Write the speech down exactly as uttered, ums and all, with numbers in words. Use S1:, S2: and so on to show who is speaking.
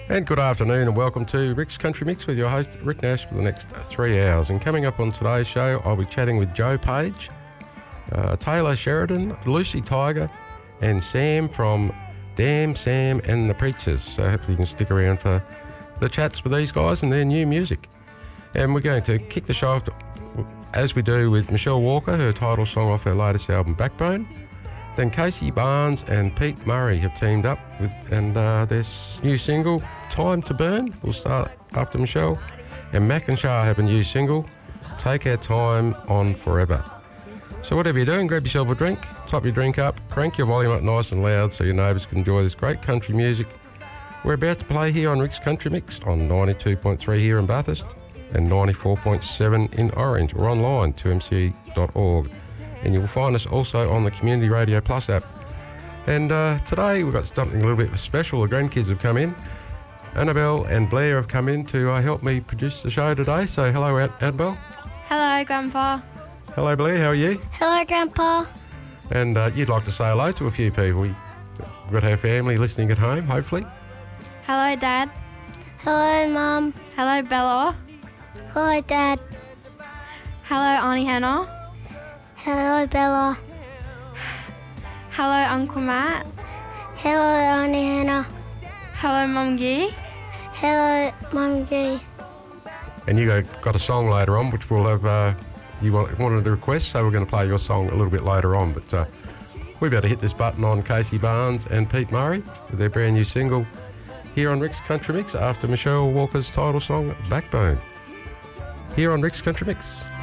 S1: And good afternoon and welcome to Rick's Country Mix with your host Rick Nash for the next three hours. And coming up on today's show, I'll be chatting with Joe Page, uh, Taylor Sheridan, Lucy Tiger, and Sam from Damn Sam and the Preachers. So hopefully you can stick around for the chats with these guys and their new music. And we're going to kick the show off, as we do, with Michelle Walker, her title song off her latest album, Backbone. Then Casey Barnes and Pete Murray have teamed up with, and uh, their new single, Time to Burn, will start after Michelle. And Mac and Shah have a new single, Take Our Time On Forever. So whatever you're doing, grab yourself a drink, top your drink up, crank your volume up nice and loud so your neighbours can enjoy this great country music. We're about to play here on Rick's Country Mix on ninety-two point three here in Bathurst and ninety-four point seven in Orange, or online, two m c dot org. And you'll find us also on the Community Radio Plus app. And uh, today we've got something a little bit special. The grandkids have come in. Annabelle and Blair have come in to uh, help me produce the show today. So hello, An- Annabelle.
S2: Hello, Grandpa.
S1: Hello, Blair. How are you?
S2: Hello, Grandpa.
S1: And uh, you'd like to say hello to a few people. We've got our family listening at home, hopefully.
S2: Hello, Dad. Hello, Mum. Hello, Bella. Hello, Dad. Hello, Auntie Hannah. Hello, Bella. Hello, Uncle Matt. Hello, Auntie Hannah. Hello, Mum Gee. Hello, Mum Gee.
S1: And you got, got a song later on, which we'll have, uh, you want, wanted to request, so we're going to play your song a little bit later on. But uh, we better hit this button on Casey Barnes and Pete Murray with their brand new single here on Rick's Country Mix after Michelle Walker's title song, Backbone. Here on Rick's Country Mix.